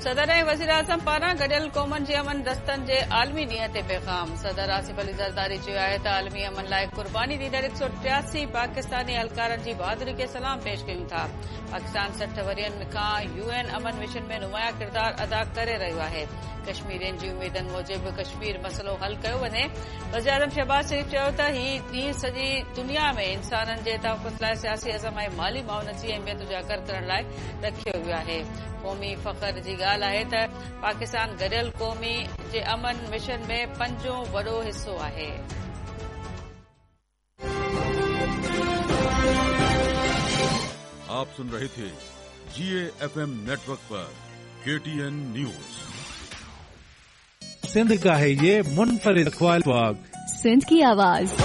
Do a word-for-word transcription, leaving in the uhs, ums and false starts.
सदर ऐं वज़ीर आज़म पारां गॾियल क़ौमनि जे अमन दस्तनि जे आलमी ॾींहं ते पैग़ाम। सदर आसिफ अली ज़रदारी चयो आहे त आलमी अमन लाइ क़ुर्बानी ॾींदड़ हिक सौ टियासी पाकिस्तानी एहलकारनि जी बहादुरी खे सलाम पेश कयूं था। पाकिस्तान सठ वरियनि खां यूएन अमन मिशन में नुमायां किरदारु अदा करे रहियो आहे। कश्मीरियुनि जी उमेदनि मूजिबि कश्मीर मसइलो हल कयो वञे। वज़ीर आज़म शहबाज शरीफ़ चयो त हीउ ॾींहुं सॼी दुनिया में इंसाननि जे तहफ़्फ़ुज़ लाइ सियासी अज़म ऐं माली माउनत जी अहमियत उजागर करण लाइ रखियो वियो आहे। क़ौमी फ़ख्र जी ॻाल्हि आहे त पाकिस्तान गॾियल क़ौमी जे अमन मिशन में पंजो वॾो हिसो आहे। आप सुन रहे थे जीए एफएम नेटवर्क पर केटीएन न्यूज। सिंध का है ये मुनफरिद अखबार। सिंध की आवाज।